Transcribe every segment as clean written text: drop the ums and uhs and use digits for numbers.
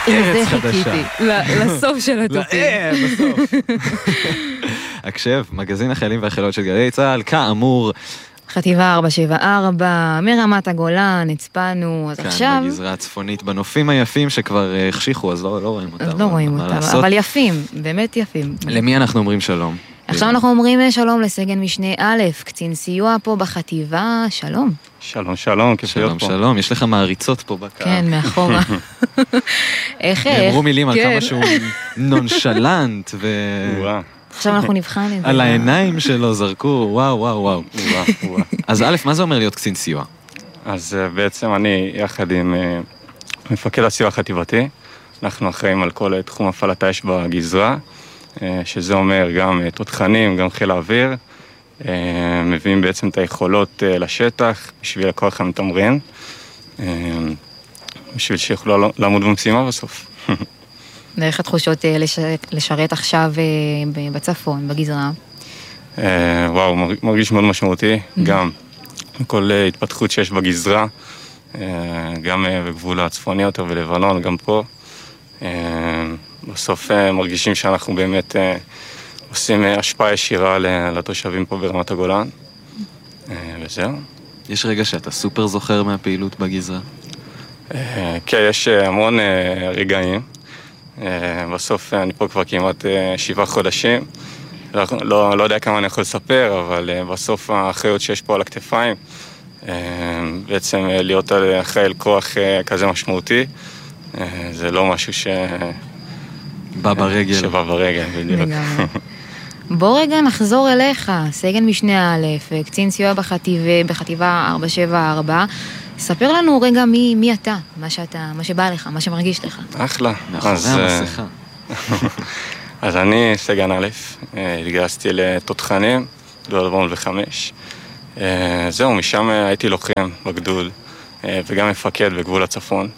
ארץ חדשה. לסוף של התופים. בסוף. הקשב, מגזין החיילים והחיילות של גלי צה"ל, כאמור. חטיבה 474, מרמת הגולן, הצפנו, אז עכשיו... כאן בגזרה הצפונית, בנופים היפים שכבר החשיכו, אז לא רואים אותם. אז לא רואים אותם, אבל יפים, באמת יפים. למי אנחנו אומרים שלום? עכשיו אנחנו אומרים שלום לסגן משנה א', קצין סיוע פה בחטיבה, שלום. שלום, כיף להיות פה. שלום, יש לך מעריצות פה בקר. כן, מאחורה. איך? נאמרו מילים על כמה שהוא נונשלנט עכשיו אנחנו נבחן את זה. על העיניים שלו זרקו, וואו. אז א', מה זה אומר להיות קצין סיוע? אז בעצם אני, יחד עם מפקד הסיוע החטיבתי, אנחנו אחראים על כל תחום הפעלת האש בגזרה, שזה אומר גם תותחנים, גם חיל האוויר, מביאים בעצם את היכולות לשטח בשביל הכוח המתמרן, בשביל שיוכלו לעמוד במשימה בסוף. ואיך התחושות לשרת עכשיו בצפון, בגזרה? וואו, מרגיש מאוד משמעותי, גם כל התפתחות שיש בגזרה, גם בגבול הצפוני יותר בלבנון, גם פה. בסוף מרגישים שאנחנו באמת עושים השפעה ישירה לתושבים פה ברמת הגולן, וזהו. יש רגע שאתה סופר זוכר מהפעילות בגזרה? כן, יש המון רגעים. בסוף אני פה כבר כמעט 7 חודשים. לא יודע כמה אני יכול לספר, אבל בסוף האחריות שיש פה על הכתפיים, בעצם להיות אחראי על כוח כזה משמעותי, זה לא משהו בא ברגל. שבא ברגל, בדיוק. בוא רגע נחזור אליך, סגן משנה א', קצין סיוע בחטיבה 474. ספר לנו רגע מי אתה, מה שבא לך, מה שמרגיש לך. אחלה. מאחורי המסכה. אז אני סגן א', התגייסתי לתותחנים, גדוד 405. זהו, משם הייתי לוחם בגדוד, וגם מפקד בגבול הצפון.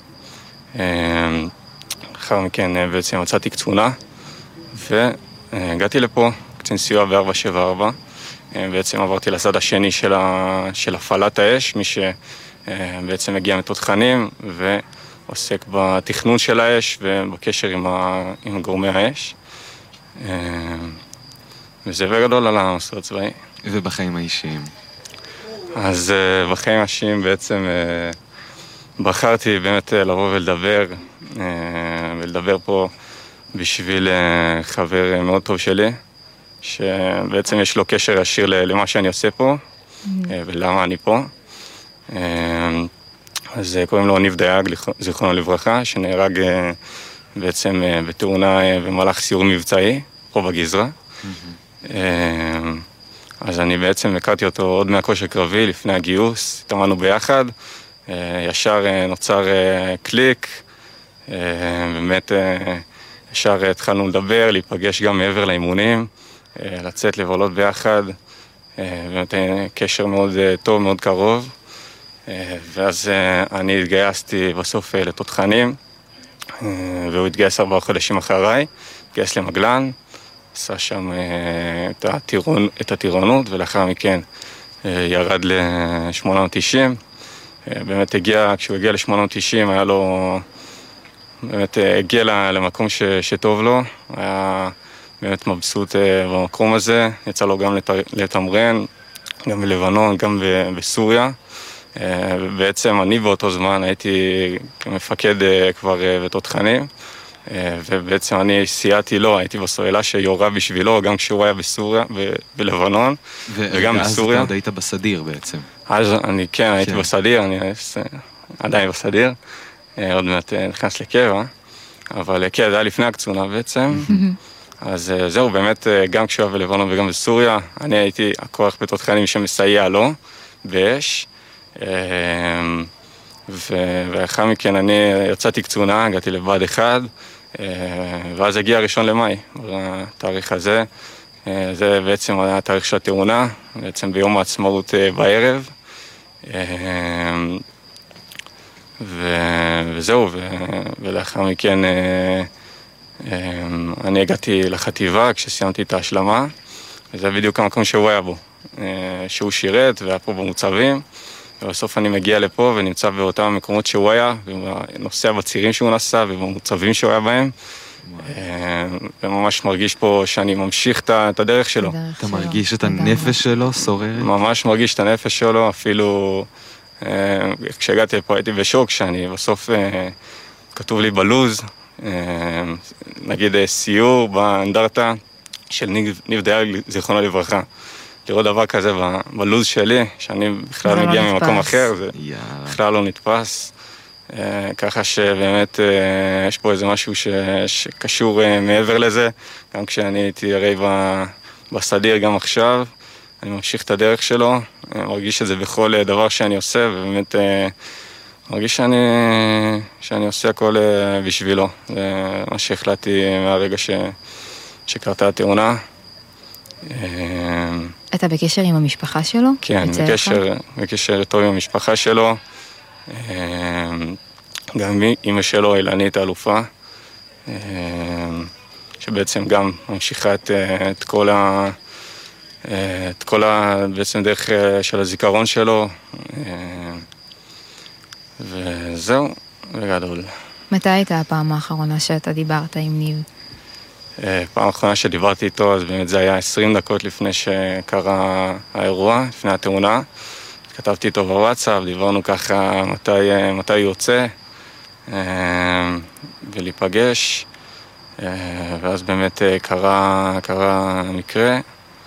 אחר מכן בעצם מצאתי קצונה, והגעתי לפה, קצין סיוע ב-474. בעצם עברתי לצד השני של הפעלת האש, מי שבעצם מגיע מתותחנים ועוסק בתכנון של האש ובקשר עם גורמי האש. וזה בגדול על המסלול הצבאי. ובחיים האישיים? אז בחיים האישיים בעצם בחרתי באמת לבוא ולדבר פה בשביל חבר מאוד טוב שלי, שבעצם יש לו קשר ישיר למה שאני עושה פה ולמה אני פה. אז קוראים לו ניב דייג, זיכרונו לברכה, שנהרג בעצם בתאונה במהלך סיור מבצעי פה בגזרה. אז אני בעצם הכרתי אותו עוד מהכושר קרבי לפני הגיוס, התאמנו ביחד, ישר נוצר קליק, באמת ישר התחלנו לדבר, להיפגש גם מעבר לאימונים, לצאת לבלות ביחד, באמת קשר מאוד טוב, מאוד קרוב. ואז אני התגייסתי בסוף לתותחנים, והוא התגייס 4 חודשים אחריי, התגייס למגלן, עשה שם את הטירונות, ולאחר מכן ירד ל-890. באמת כשהוא הגיע ל-890, היה לו, באמת הגיע למקום שטוב לו, היה באמת מבסוט במקום הזה, יצא לו גם לתמרן, גם בלבנון, גם בסוריה. בעצם אני באותו זמן הייתי מפקד כבר בתותחנים, ובעצם אני סייעתי לו, הייתי בסוללה שיורה בשבילו, גם כשהוא היה בסוריה, בלבנון, וגם בסוריה. ואז אתה עוד היית בסדיר בעצם. אז אני כן, הייתי בסדיר, אני עדיין בסדיר, עוד מעט נכנס לקבע, אבל כן, זה היה לפני הקצונה בעצם. אז זהו, באמת, גם כשהוא היה בלבנון וגם בסוריה, אני הייתי הכוח בתותחנים שמסייע לו באש, ואחר מכן אני יצאתי קצונה, הגעתי לבד אחד, ואז הגיע 1 למאי, התאריך הזה. זה בעצם היה התאריך של התאונה, בעצם ביום העצמאות בערב. וזהו, ולאחר מכן אני הגעתי לחטיבה כשסיימתי את ההשלמה, וזה בדיוק המקום שהוא היה בו, שהוא שירת והיה פה במוצבים, ובסוף אני מגיע לפה ונמצא באותם המקומות שהוא היה, ונוסע בצירים שהוא נסע ובמוצבים שהוא היה בהם. וממש מרגיש פה שאני ממשיך את הדרך שלו. אתה מרגיש את הנפש שלו שוררת? ממש מרגיש את הנפש שלו, אפילו כשהגעתי לפה הייתי בשוק, שאני בסוף כתוב לי בלוז, נגיד סיור באנדרטה של ניב דייר, זיכרונו לברכה. לראות דבר כזה בלוז שלי, שאני בכלל מגיע ממקום אחר, זה בכלל לא נתפס. ככה שבאמת יש פה איזה משהו שקשור מעבר לזה, גם כשאני הייתי הרי בסדיר גם עכשיו, אני ממשיך את הדרך שלו, מרגיש את זה בכל דבר שאני עושה, ובאמת מרגיש שאני עושה הכל בשבילו. זה מה שהחלטתי מהרגע שקרתה התאונה. אתה בקשר עם המשפחה שלו? כן, בקשר טוב עם המשפחה שלו. גם אמא שלו, אילנית האלופה, שבעצם גם ממשיכה את כל בעצם דרך של הזיכרון שלו, וזהו, בגדול. מתי הייתה הפעם האחרונה שאתה דיברת עם ניב? פעם האחרונה שדיברתי איתו, אז באמת זה היה 20 דקות לפני שקרה האירוע, לפני התאונה. כתבתי איתו בוואטסאפ, דיברנו ככה מתי הוא יוצא ולהיפגש, ואז באמת קרה המקרה.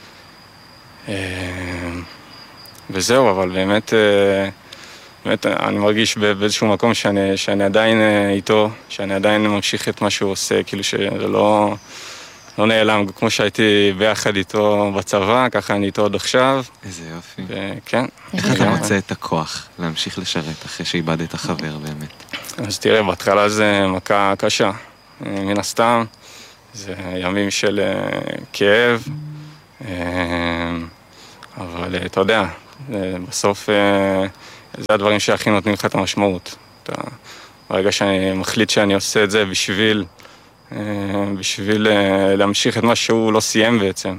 וזהו, אבל באמת אני מרגיש באיזשהו מקום שאני עדיין איתו, שאני עדיין ממשיך את מה שהוא עושה, כאילו שזה לא נעלם, כמו שהייתי ביחד איתו בצבא, ככה אני איתו עד עכשיו. איזה יופי. כן. איך אתה מוצא את הכוח להמשיך לשרת אחרי שאיבדת חבר באמת? אז תראה, בהתחלה זה מכה קשה, מן הסתם, זה ימים של כאב, אבל אתה יודע, בסוף זה הדברים שהכי נותנים לך את המשמעות. ברגע שאני מחליט שאני עושה את זה בשביל להמשיך את מה שהוא לא סיים בעצם.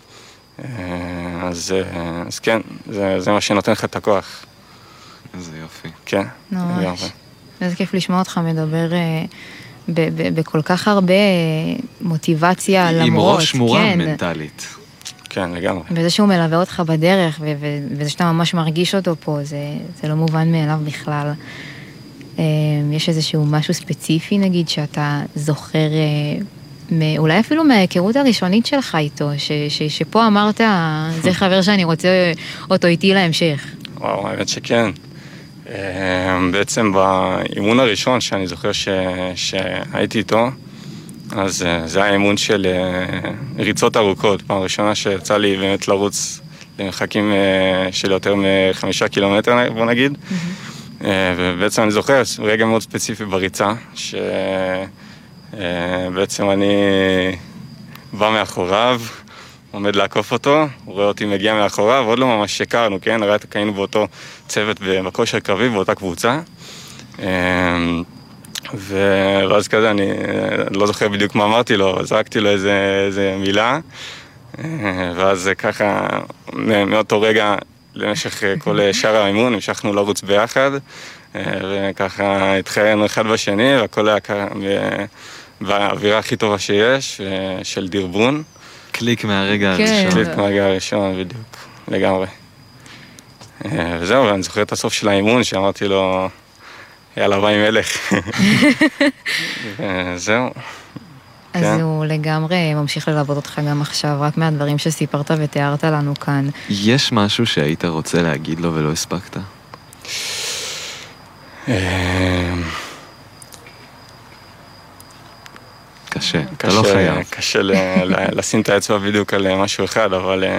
אז כן, זה מה שנותן לך את הכוח. איזה יופי. כן. ממש. איזה כיף לשמוע אותך מדבר בכל כך הרבה מוטיבציה למרות. עם ראש מורם מנטלית. כן, לגמרי. וזה שהוא מלווה אותך בדרך, וזה שאתה ממש מרגיש אותו פה, זה לא מובן מאליו בכלל. יש איזשהו משהו ספציפי, נגיד, שאתה זוכר, אולי אפילו מההיכרות הראשונית שלך איתו, שפה אמרת, זה חבר שאני רוצה אותו איתי להמשך. וואו, האמת שכן. בעצם באימון הראשון שאני זוכר שהייתי איתו, אז זה היה אימון של ריצות ארוכות. פעם ראשונה שיצא לי באמת לרוץ למרחקים של יותר מ5 קילומטר, בוא נגיד. ובעצם אני זוכר רגע מאוד ספציפי בריצה, שבעצם אני בא מאחוריו, עומד לעקוף אותו, הוא רואה אותי מגיע מאחוריו, ועוד לא ממש הכרנו, כן? הרי היינו באותו צוות בכושר קרבי, באותה קבוצה. ואז כזה אני לא זוכר בדיוק מה אמרתי לו, אבל זרקתי לו איזה מילה, ואז ככה מאותו רגע למשך כל שאר האימון המשכנו לרוץ ביחד, וככה התחיינו אחד בשני, והכל היה באווירה הכי טובה שיש, של דרבון. קליק מהרגע הראשון. קליק מהרגע הראשון, בדיוק, לגמרי. וזהו, ואני זוכר את הסוף של האימון שאמרתי לו, יאללה, בא עם מלך. זהו. אז הוא לגמרי ממשיך ללוות אותך גם עכשיו, רק מהדברים שסיפרת ותיארת לנו כאן. יש משהו שהיית רוצה להגיד לו ולא הספקת? קשה, אתה לא חייב. קשה לשים את האצבע בדיוק על משהו אחד,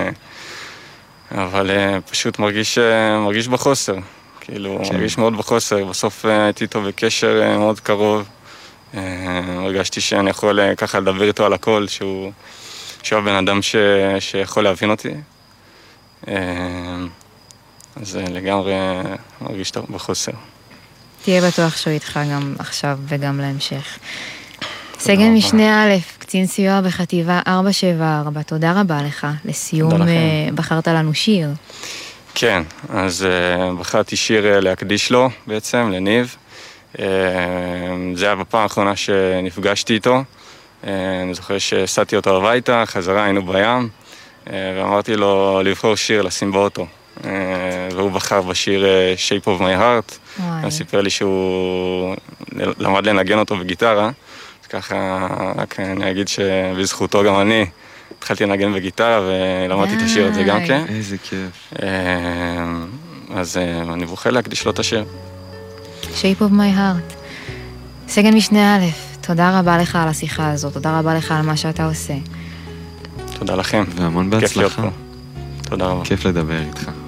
אבל פשוט מרגיש בחוסר. כאילו, מרגיש מאוד בחוסר. בסוף הייתי איתו בקשר מאוד קרוב. הרגשתי שאני יכול ככה לדבר איתו על הכל, שהוא בן אדם שיכול להבין אותי. אז לגמרי מרגיש בחוסר. תהיה בטוח שהוא איתך גם עכשיו וגם להמשך. סגן משנה א', קצין סיוע בחטיבה 474, תודה רבה לך. לסיום בחרת לנו שיר. כן, אז בחרתי שיר להקדיש לו בעצם, לניב. זה היה בפעם האחרונה שנפגשתי איתו. אני זוכר שסעתי אותו הביתה, חזרה היינו בים, ואמרתי לו לבחור שיר לשים באוטו. והוא בחר בשיר Shape of my heart. הוא סיפר לי שהוא למד לנגן אותו בגיטרה. אז ככה, רק אני אגיד שבזכותו גם אני התחלתי לנגן בגיטרה ולמדתי את השיר הזה גם כן. איזה כיף. אז אני בוחר להקדיש לו את השיר. Shape of my heart. סגן משנה א', תודה רבה לך על השיחה הזאת, תודה רבה לך על מה שאתה עושה. תודה לכם. והמון כיף להיות בהצלחה. פה. תודה רבה. כיף לדבר איתך.